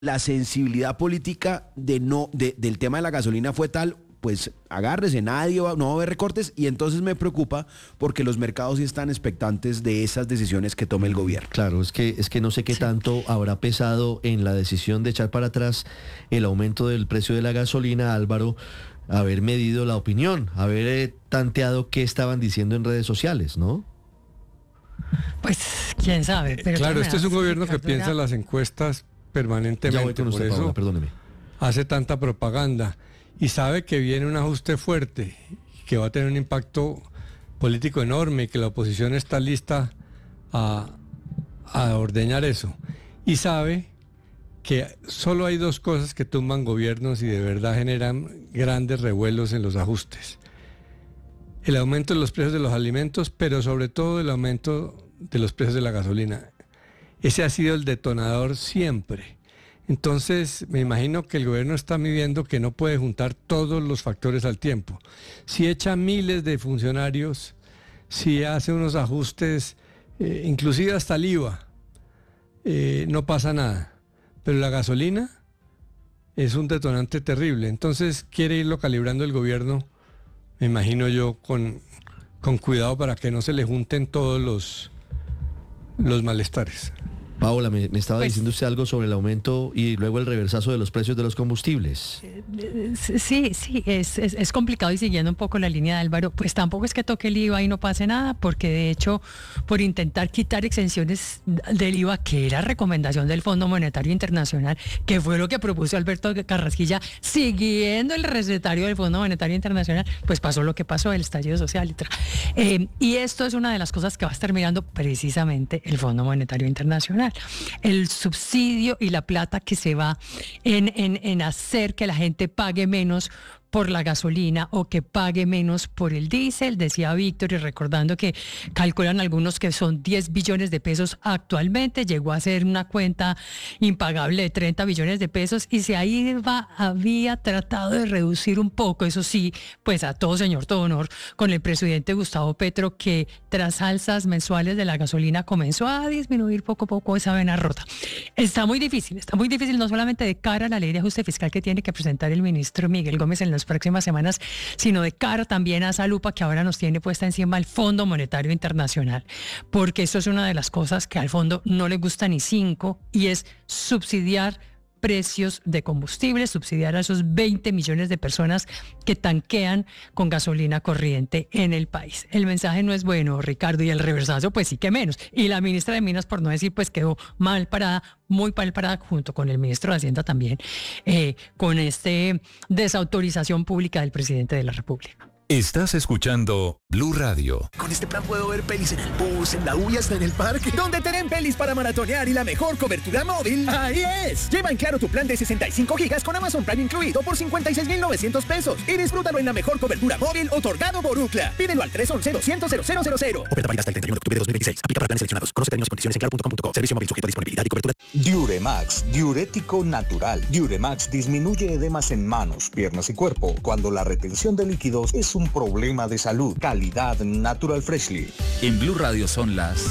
la sensibilidad política del tema de la gasolina fue tal, pues agárrese, no va a haber recortes, y entonces me preocupa porque los mercados sí están expectantes de esas decisiones que tome el gobierno. Claro, es que no sé qué tanto habrá pesado en la decisión de echar para atrás el aumento del precio de la gasolina, Álvaro, haber medido la opinión, haber tanteado qué estaban diciendo en redes sociales, ¿no? Pues quién sabe. Pero claro, este es un gobierno que piensa en las encuestas permanentemente, ya voy con usted, por eso Paola, perdóneme. hace tanta propaganda y sabe que viene un ajuste fuerte, que va a tener un impacto político enorme, que la oposición está lista a ordeñar eso, y sabe que solo hay dos cosas que tumban gobiernos y de verdad generan grandes revuelos en los ajustes: el aumento de los precios de los alimentos, pero sobre todo el aumento de los precios de la gasolina. Ese ha sido el detonador siempre. Entonces, me imagino que el gobierno está midiendo que no puede juntar todos los factores al tiempo. Si echa miles de funcionarios, si hace unos ajustes, inclusive hasta el IVA, no pasa nada. Pero la gasolina es un detonante terrible. Entonces, quiere irlo calibrando el gobierno, me imagino yo, con cuidado para que no se le junten todos los malestares. Paola, me estaba diciendo usted algo sobre el aumento y luego el reversazo de los precios de los combustibles. Sí, es complicado, y siguiendo un poco la línea de Álvaro, pues tampoco es que toque el IVA y no pase nada, porque de hecho, por intentar quitar exenciones del IVA, que era recomendación del Fondo Monetario Internacional, que fue lo que propuso Alberto Carrasquilla, siguiendo el recetario del Fondo Monetario Internacional, pues pasó lo que pasó, el estallido social. Y esto es una de las cosas que va a estar mirando precisamente el Fondo Monetario Internacional. El subsidio y la plata que se va en hacer que la gente pague menos por la gasolina o que pague menos por el diésel, decía Víctor, y recordando que calculan algunos que son 10 billones de pesos actualmente, llegó a ser una cuenta impagable de 30 billones de pesos, y si ahí había tratado de reducir un poco, eso sí, pues a todo señor, todo honor, con el presidente Gustavo Petro, que tras alzas mensuales de la gasolina comenzó a disminuir poco a poco esa vena rota. Está muy difícil, no solamente de cara a la ley de ajuste fiscal que tiene que presentar el ministro Miguel Gómez en las próximas semanas, sino de cara también a esa lupa que ahora nos tiene puesta encima el Fondo Monetario Internacional, porque eso es una de las cosas que al fondo no le gusta ni cinco, y es subsidiar precios de combustible, subsidiar a esos 20 millones de personas que tanquean con gasolina corriente en el país. El mensaje no es bueno, Ricardo, y el reversazo pues sí que menos. Y la ministra de Minas, por no decir, pues quedó mal parada, muy mal parada, junto con el ministro de Hacienda también, con desautorización pública del presidente de la República. Estás escuchando Blue Radio. Con este plan puedo ver pelis en el bus, en la U y hasta en el parque. ¿Dónde tienen pelis para maratonear y la mejor cobertura móvil? ¡Ahí es! Lleva en Claro tu plan de 65 gigas con Amazon Prime incluido por 56,900 pesos. Y disfrútalo en la mejor cobertura móvil otorgado por UCLA. Pídelo al 311-200-0000. Oferta válida hasta el 31 de octubre de 2026. Aplica para planes seleccionados. Conoce términos y condiciones en claro.com.co. Servicio móvil sujeto a disponibilidad y cobertura. Diuremax, diurético natural. Diuremax disminuye edemas en manos, piernas y cuerpo cuando la retención de líquidos es un problema de salud. Calidad Natural Freshly. En Blue Radio son las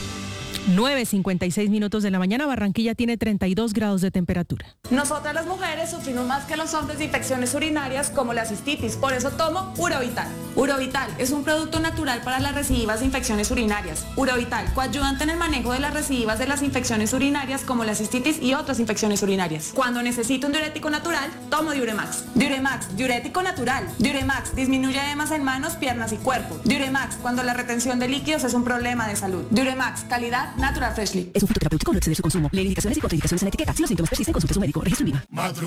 9:56 minutos de la mañana. Barranquilla tiene 32 grados de temperatura. Nosotras las mujeres sufrimos más que los hombres de infecciones urinarias como la cistitis, por eso tomo Urovital. Urovital es un producto natural para las recidivas de infecciones urinarias. Urovital, coayudante en el manejo de las recidivas de las infecciones urinarias como la cistitis y otras infecciones urinarias. Cuando necesito un diurético natural, tomo Diuremax. Diuremax, diurético natural. Diuremax disminuye edemas en manos, piernas y cuerpo. Diuremax, cuando la retención de líquidos es un problema de salud. Diuremax, calidad Natural Freshly. Es un fitoterapéutico, no exceder su consumo. Lee indicaciones y contraindicaciones en la etiqueta. Si los síntomas persisten, consulte a su médico. Registro INVIMA.